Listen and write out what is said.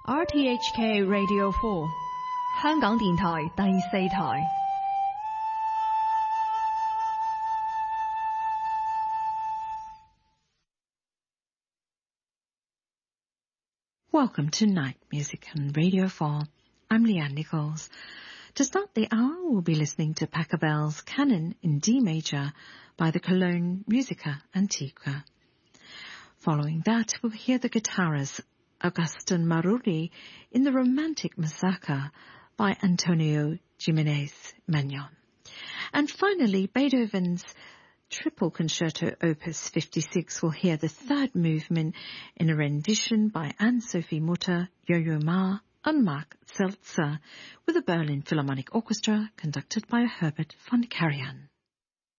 RTHK Radio 4香港電台第4台。 Welcome to Night Music on Radio 4. I'm Leanne Nichols. To start the hour, we'll be listening to Pachelbel's Canon in D major by the Cologne Musica Antiqua. Following that, we'll hear the guitarist Agustin Maruri in the Romantic Massacre by Antonio Jimenez Magnon. And finally, Beethoven's Triple Concerto Opus 56 will hear the third movement in a rendition by Anne-Sophie Mutter, Yo-Yo Ma, and Mark Seltzer, with the Berlin Philharmonic Orchestra conducted by Herbert von Karajan.